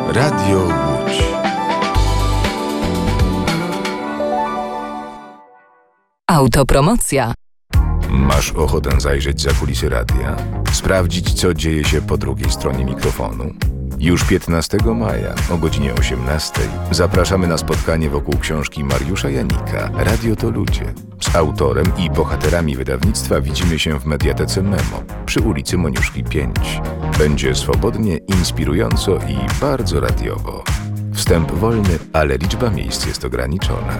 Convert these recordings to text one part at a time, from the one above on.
Radio Łódź. Autopromocja. Masz ochotę zajrzeć za kulisy radia? Sprawdzić, co dzieje się po drugiej stronie mikrofonu? Już 15 maja o godzinie 18 zapraszamy na spotkanie wokół książki Mariusza Janika „Radio to ludzie”. Z autorem i bohaterami wydawnictwa widzimy się w Mediatece Memo przy ulicy Moniuszki 5. Będzie swobodnie, inspirująco i bardzo radiowo. Wstęp wolny, ale liczba miejsc jest ograniczona.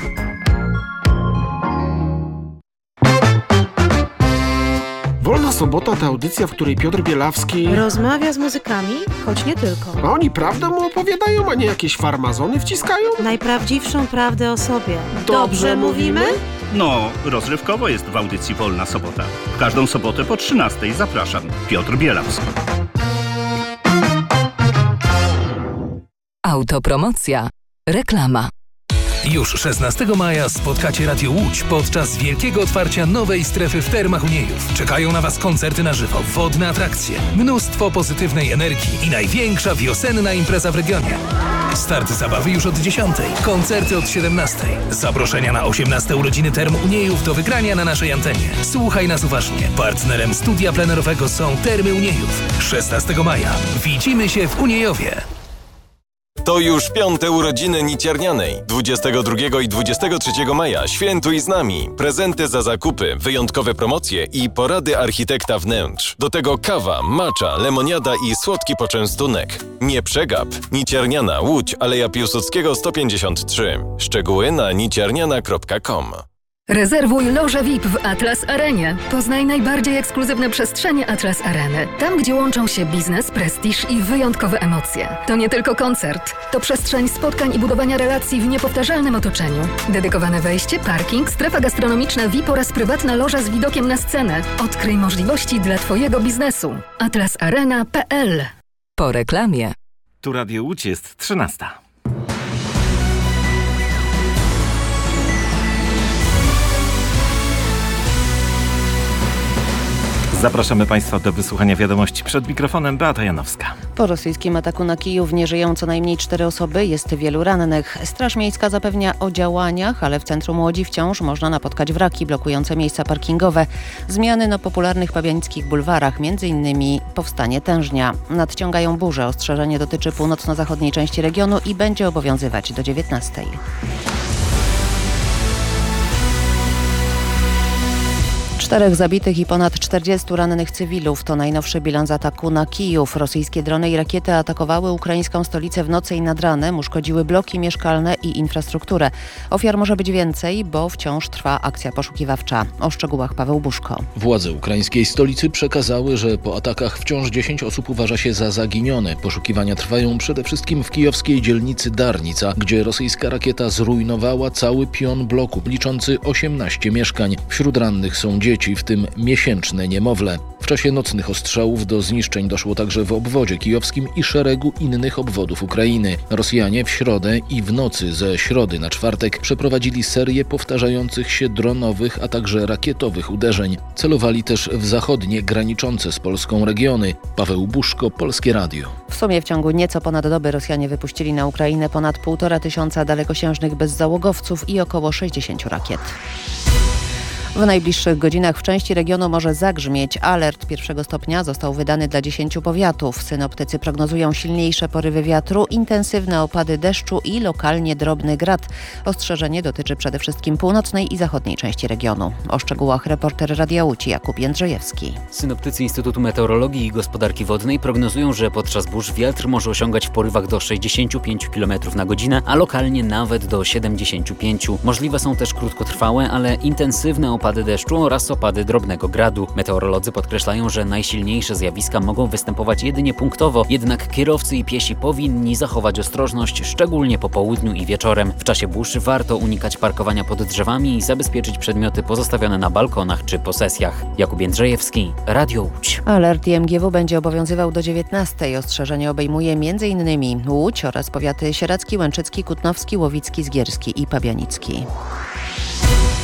Wolna Sobota to audycja, w której Piotr Bielawski rozmawia z muzykami, choć nie tylko. A oni prawdę mu opowiadają, a nie jakieś farmazony wciskają? Najprawdziwszą prawdę o sobie. Dobrze mówimy? No, rozrywkowo jest w audycji Wolna Sobota. W każdą sobotę po 13 zapraszam. Piotr Bielawski. Autopromocja. Reklama. Już 16 maja spotkacie Radio Łódź podczas wielkiego otwarcia nowej strefy w Termach Uniejów. Czekają na Was koncerty na żywo, wodne atrakcje, mnóstwo pozytywnej energii i największa wiosenna impreza w regionie. Start zabawy już od 10, koncerty od 17. Zaproszenia na 18 urodziny Term Uniejów do wygrania na naszej antenie. Słuchaj nas uważnie. Partnerem studia plenerowego są Termy Uniejów. 16 maja. Widzimy się w Uniejowie. To już 5. urodziny Niciernianej. 22 i 23 maja świętuj z nami. Prezenty za zakupy, wyjątkowe promocje i porady architekta wnętrz. Do tego kawa, matcha, lemoniada i słodki poczęstunek. Nie przegap. Nicierniana, Łódź, Aleja Piłsudskiego 153. Szczegóły na nicierniana.com. Rezerwuj lożę VIP w Atlas Arenie. Poznaj najbardziej ekskluzywne przestrzenie Atlas Areny. Tam, gdzie łączą się biznes, prestiż i wyjątkowe emocje. To nie tylko koncert. To przestrzeń spotkań i budowania relacji w niepowtarzalnym otoczeniu. Dedykowane wejście, parking, strefa gastronomiczna VIP oraz prywatna loża z widokiem na scenę. Odkryj możliwości dla Twojego biznesu. atlasarena.pl. Po reklamie. Tu Radio Łódź, jest 13. Zapraszamy Państwa do wysłuchania wiadomości. Przed mikrofonem Beata Janowska. Po rosyjskim ataku na Kijów nie żyją co najmniej 4 osoby, jest wielu rannych. Straż Miejska zapewnia o działaniach, ale w centrum Łodzi wciąż można napotkać wraki blokujące miejsca parkingowe. Zmiany na popularnych pabianickich bulwarach, m.in. powstanie Tężnia. Nadciągają burze, ostrzeżenie dotyczy północno-zachodniej części regionu i będzie obowiązywać do 19. Czterech zabitych i ponad 40 rannych cywilów to najnowszy bilans ataku na Kijów. Rosyjskie drony i rakiety atakowały ukraińską stolicę w nocy i nad ranem, uszkodziły bloki mieszkalne i infrastrukturę. Ofiar może być więcej, bo wciąż trwa akcja poszukiwawcza. O szczegółach Paweł Buszko. Władze ukraińskiej stolicy przekazały, że po atakach wciąż 10 osób uważa się za zaginione. Poszukiwania trwają przede wszystkim w kijowskiej dzielnicy Darnica, gdzie rosyjska rakieta zrujnowała cały pion bloku, liczący 18 mieszkań. Wśród rannych są dzieci, w tym miesięczne niemowlę. W czasie nocnych ostrzałów do zniszczeń doszło także w obwodzie kijowskim i szeregu innych obwodów Ukrainy. Rosjanie w środę i w nocy ze środy na czwartek przeprowadzili serię powtarzających się dronowych, a także rakietowych uderzeń. Celowali też w zachodnie, graniczące z Polską regiony. Paweł Buszko, Polskie Radio. W sumie w ciągu nieco ponad doby Rosjanie wypuścili na Ukrainę ponad 1500 dalekosiężnych bezzałogowców i około 60 rakiet. W najbliższych godzinach w części regionu może zagrzmieć. Alert 1 stopnia został wydany dla 10 powiatów. Synoptycy prognozują silniejsze porywy wiatru, intensywne opady deszczu i lokalnie drobny grad. Ostrzeżenie dotyczy przede wszystkim północnej i zachodniej części regionu. O szczegółach reporter Radia Łódź Jakub Jędrzejewski. Synoptycy Instytutu Meteorologii i Gospodarki Wodnej prognozują, że podczas burz wiatr może osiągać w porywach do 65 km na godzinę, a lokalnie nawet do 75. Możliwe są też krótkotrwałe, ale intensywne opady deszczu oraz opady drobnego gradu. Meteorolodzy podkreślają, że najsilniejsze zjawiska mogą występować jedynie punktowo, jednak kierowcy i piesi powinni zachować ostrożność, szczególnie po południu i wieczorem. W czasie burz warto unikać parkowania pod drzewami i zabezpieczyć przedmioty pozostawione na balkonach czy posesjach. Jakub Jędrzejewski, Radio Łódź. Alert IMGW będzie obowiązywał do 19. Ostrzeżenie obejmuje m.in. Łódź oraz powiaty sieradzki, łęczycki, kutnowski, łowicki, zgierski i pabianicki.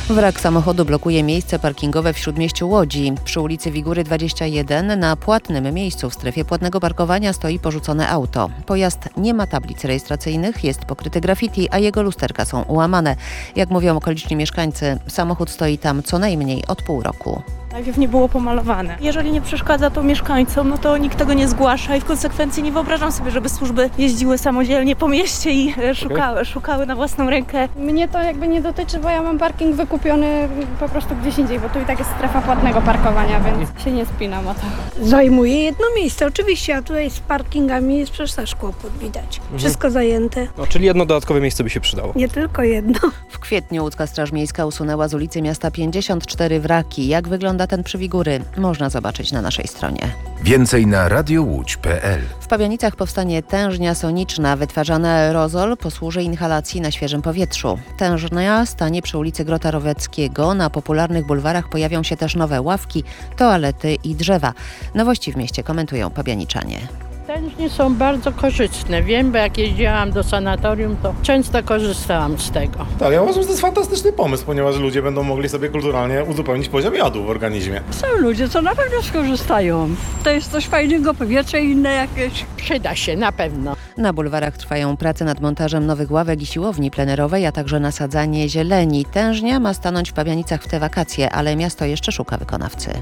Wrak samochodu blokuje miejsce parkingowe w Śródmieściu Łodzi. Przy ulicy Wigury 21 na płatnym miejscu w strefie płatnego parkowania stoi porzucone auto. Pojazd nie ma tablic rejestracyjnych, jest pokryty graffiti, a jego lusterka są ułamane. Jak mówią okoliczni mieszkańcy, samochód stoi tam co najmniej od pół roku. Najpierw nie było pomalowane. Jeżeli nie przeszkadza to mieszkańcom, no to nikt tego nie zgłasza i w konsekwencji nie wyobrażam sobie, żeby służby jeździły samodzielnie po mieście i szukały na własną rękę. Mnie to jakby nie dotyczy, bo ja mam parking wykupiony po prostu gdzieś indziej, bo tu i tak jest strefa płatnego parkowania, więc się nie spinam o to. Zajmuje jedno miejsce, oczywiście, a tutaj z parkingami jest przecież też kłopot, widać. Wszystko zajęte. No, czyli jedno dodatkowe miejsce by się przydało. Nie tylko jedno. W kwietniu łódzka Straż Miejska usunęła z ulicy miasta 54 wraki. Jak wygląda ten przy Wigury? Można zobaczyć na naszej stronie. Więcej na radiołódź.pl. W Pabianicach powstanie tężnia soniczna. Wytwarzany aerozol posłuży inhalacji na świeżym powietrzu. Tężnia stanie przy ulicy Grota Roweckiego. Na popularnych bulwarach pojawią się też nowe ławki, toalety i drzewa. Nowości w mieście komentują pabianiczanie. Tężnie są bardzo korzystne. Wiem, bo jak jeździłam do sanatorium, to często korzystałam z tego. Tak, ja uważam, że to jest fantastyczny pomysł, ponieważ ludzie będą mogli sobie kulturalnie uzupełnić poziom jodu w organizmie. Są ludzie, co na pewno skorzystają. To jest coś fajnego, powietrze inne jakieś. Przyda się, na pewno. Na bulwarach trwają prace nad montażem nowych ławek i siłowni plenerowej, a także nasadzanie zieleni. Tężnia ma stanąć w Pabianicach w te wakacje, ale miasto jeszcze szuka wykonawcy.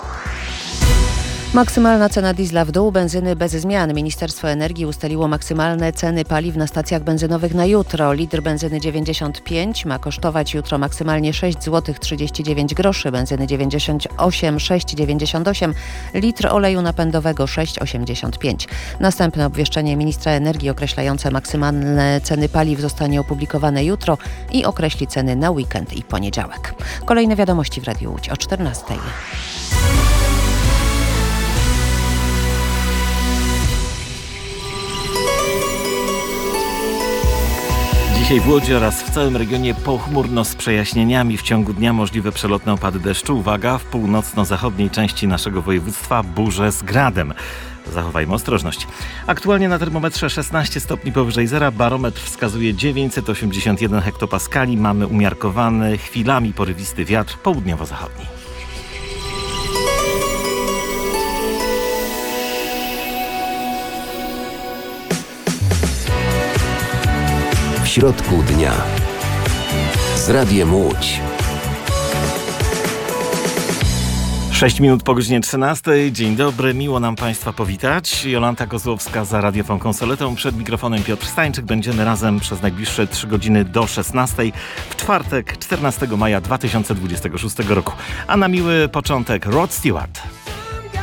Maksymalna cena diesla w dół, benzyny bez zmian. Ministerstwo Energii ustaliło maksymalne ceny paliw na stacjach benzynowych na jutro. Litr benzyny 95 ma kosztować jutro maksymalnie 6 zł 39 groszy, benzyny 98 6,98, litr oleju napędowego 6,85. Następne obwieszczenie ministra energii określające maksymalne ceny paliw zostanie opublikowane jutro i określi ceny na weekend i poniedziałek. Kolejne wiadomości w Radiu Łódź o 14:00. Dzisiaj w Łodzi oraz w całym regionie pochmurno z przejaśnieniami. W ciągu dnia możliwe przelotne opady deszczu. Uwaga, w północno-zachodniej części naszego województwa burze z gradem. Zachowajmy ostrożność. Aktualnie na termometrze 16 stopni powyżej zera. Barometr wskazuje 981 hektopaskali. Mamy umiarkowany, chwilami porywisty wiatr południowo-zachodni. W środku dnia z Radiem Łódź. 6 minut po godzinie 13. Dzień dobry, miło nam Państwa powitać. Jolanta Kozłowska za radiową konsoletą. Przed mikrofonem Piotr Stańczyk. Będziemy razem przez najbliższe 3 godziny do 16. W czwartek, 14 maja 2026 roku. A na miły początek Rod Stewart.